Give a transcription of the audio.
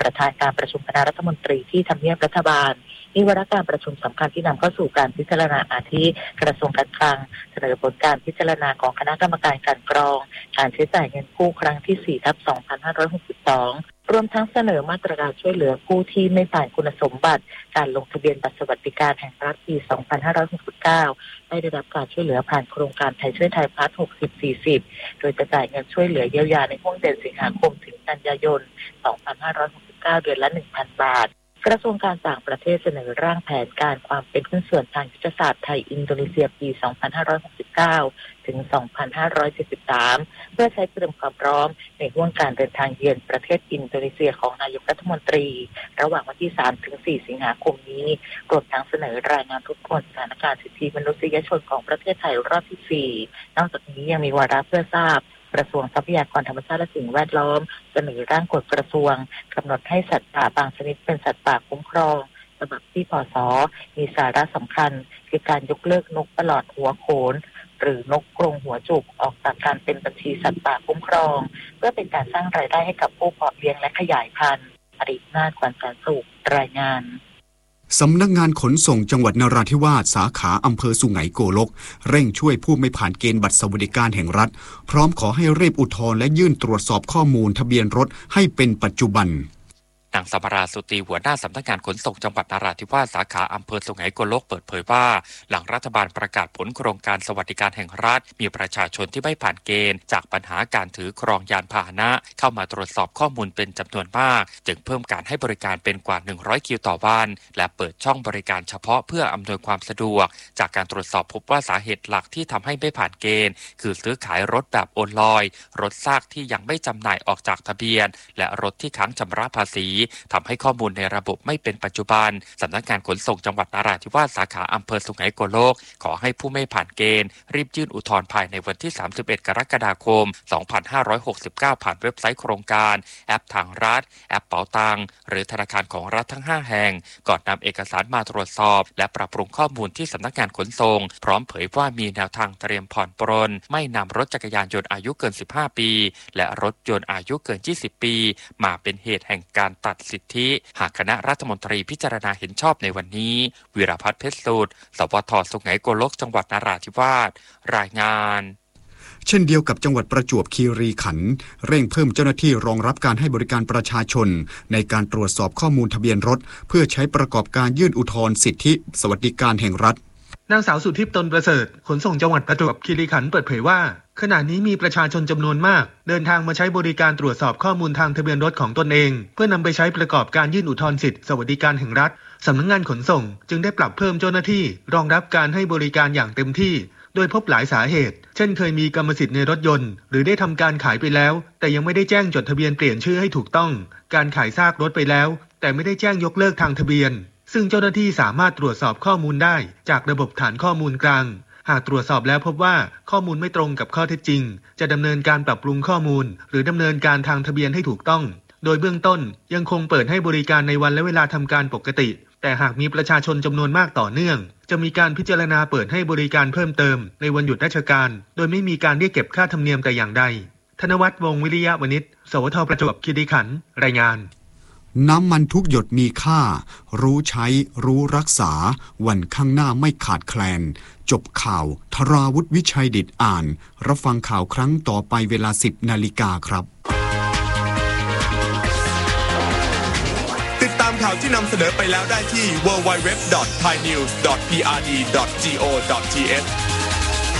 ประธานการประชุมคณะรัฐมนตรีที่ทำเนียบรัฐบาลมีวาระการประชุมสำคัญที่นำเข้าสู่การพิจารณาอาทิกระทรวงการคลังเสนอผลการพิจารณาของคณะกรรมการกลั่นกรองการใช้จ่ายเงินกู้ครั้งที่ 4/2562 รวมทั้งเสนอมาตรการช่วยเหลือผู้ที่ไม่ผ่านคุณสมบัติการลงทะเบียนบัตรสวัสดิการแห่งรัฐปี 2569 ได้รับการช่วยเหลือผ่านโครงการไทยช่วยไทยพาร์ท 60-40 โดยจะจ่ายเงินช่วยเหลือเยียวยาในช่วงเดือนสิงหาคมถึงกันยายน 2569 เดือนละ 1,000 บาทกระทรวงการต่างประเทศเสนอร่างแผนการความเป็นหุ้นส่วนทางยุทธศาสตร์ไทยอินโดนีเซียปี 2569 ถึง 2573 เพื่อใช้เตรียมความพร้อมในห่วงการเดินทางเยือนประเทศอินโดนีเซียของนายกรัฐมนตรีระหว่างวันที่ 3 ถึง 4 สิงหาคมนี้รวมทั้งเสนอรายงานทบทวนสถานการณ์สิทธิมนุษยชนของประเทศไทยรอบที่ 4 นอกจากนี้ยังมีวาระเพื่อทราบกระทรวงทรัพยากรธรรมชาติและสิ่งแวดล้อมเสนอร่างกฎกระทรวงกำหนดให้สัตว์ป่าบางชนิดเป็นสัตว์ป่าคุ้มครองฉบับที่พ.ศ.มีสาระสำคัญคือการยกเลิกนกปลอดหัวโขนหรือนกกรงหัวจุกออกจากการเป็นบัญชีสัตว์ป่าคุ้มครองเพื่อเป็นการสร้างรายได้ให้กับผู้เพาะเลี้ยงและขยายพันธุ์อรินาถ ขวัญแสนสุขรายงานสำนักงานขนส่งจังหวัดนราธิวาสสาขาอำเภอสุไหงโกลกเร่งช่วยผู้ไม่ผ่านเกณฑ์บัตรสวัสดิการแห่งรัฐพร้อมขอให้รีบอุทธรณ์และยื่นตรวจสอบข้อมูลทะเบียนรถให้เป็นปัจจุบันนางสมราสุตีหัวหน้าสำนักงานขนส่งจังหวัดนราธิวาสสาขาอำเภอสุไหงโกลกเปิดเผยว่าหลังรัฐบาลประกาศผลโครงการสวัสดิการแห่งรัฐมีประชาชนที่ไม่ผ่านเกณฑ์จากปัญหาการถือครองยานพาหนะเข้ามาตรวจสอบข้อมูลเป็นจำนวนมากจึงเพิ่มการให้บริการเป็นกว่า100คิวต่อวันและเปิดช่องบริการเฉพาะเพื่ออำนวยความสะดวกจากการตรวจสอบพบว่าสาเหตุหลักที่ทำให้ไม่ผ่านเกณฑ์คือซื้อขายรถแบบโอนลอยรถซากที่ยังไม่จำหน่ายออกจากทะเบียนและรถที่ค้างชำระภาษีทำให้ข้อมูลในระบบไม่เป็นปัจจุบันสำนักงานขนส่งจังหวัดนราธิวาสสาขาอำเภอสุไหงโกลกขอให้ผู้ไม่ผ่านเกณฑ์รีบยื่นอุทธรณ์ภายในวันที่ 31 กรกฎาคม 2569 ผ่านเว็บไซต์โครงการแอปทางรัฐแอปเป๋าตังหรือธนาคารของรัฐทั้ง 5 แห่งก่อนนำเอกสารมาตรวจสอบและปรับปรุงข้อมูลที่สำนักงานขนส่งพร้อมเผยว่ามีแนวทางเตรียมผ่อนปรนไม่นำรถจักรยานยนต์อายุเกิน 15 ปีและรถยนต์อายุเกิน 20 ปีมาเป็นเหตุแห่งการตัดสิทธิหากคณะรัฐมนตรีพิจารณาเห็นชอบในวันนี้วิรพัฒน์เพชรสูตรสวท.สุไหงโกลกจังหวัดนราธิวาสรายงานเช่นเดียวกับจังหวัดประจวบคีรีขันธ์เร่งเพิ่มเจ้าหน้าที่รองรับการให้บริการประชาชนในการตรวจสอบข้อมูลทะเบียนรถเพื่อใช้ประกอบการยื่นอุทธรณ์สิทธิสวัสดิการแห่งรัฐนางสาวสุทิพย์ตนประเสริฐขนส่งจังหวัดประจวบคีรีขันธ์เปิดเผยว่าขณะนี้มีประชาชนจำนวนมากเดินทางมาใช้บริการตรวจสอบข้อมูลทางทะเบียนรถของตนเองเพื่อนำไปใช้ประกอบการยื่นอุทธรณ์สิทธิสวัสดิการแห่งรัฐสำนักงานขนส่งจึงได้ปรับเพิ่มเจ้าหน้าที่รองรับการให้บริการอย่างเต็มที่โดยพบหลายสาเหตุเช่นเคยมีกรรมสิทธิ์ในรถยนต์หรือได้ทำการขายไปแล้วแต่ยังไม่ได้แจ้งจดทะเบียนเปลี่ยนชื่อให้ถูกต้องการขายซากรถไปแล้วแต่ไม่ได้แจ้งยกเลิกทางทะเบียนซึ่งเจ้าหน้าที่สามารถตรวจสอบข้อมูลได้จากระบบฐานข้อมูลกลางหากตรวจสอบแล้วพบว่าข้อมูลไม่ตรงกับข้อเท็จจริงจะดำเนินการปรับปรุงข้อมูลหรือดำเนินการทางทะเบียนให้ถูกต้องโดยเบื้องต้นยังคงเปิดให้บริการในวันและเวลาทำการปกติแต่หากมีประชาชนจำนวนมากต่อเนื่องจะมีการพิจารณาเปิดให้บริการเพิ่มเติมในวันหยุดราชการโดยไม่มีการเรียกเก็บค่าธรรมเนียมแต่อย่างใดธนวัฒน์ วงศ์วิริยะวณิชสวท.ประจวบคีรีขันธ์รายงานน้ำมันทุกหยดมีค่ารู้ใช้รู้รักษาวันข้างหน้าไม่ขาดแคลนจบข่าวธราวุฒิวิชัยดิษฐ์อ่านรับฟังข่าวครั้งต่อไปเวลา 10 นาฬิกาครับติดตามข่าวที่นำเสนอไปแล้วได้ที่ www.thainews.prd.go.th